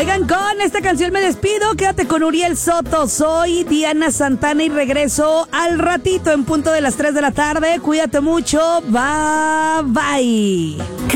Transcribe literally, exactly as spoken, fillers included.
Oigan, con esta canción me despido. Quédate con Uriel Soto. Soy Diana Santana y regreso al ratito en punto de las tres de la tarde. Cuídate mucho. Bye, bye.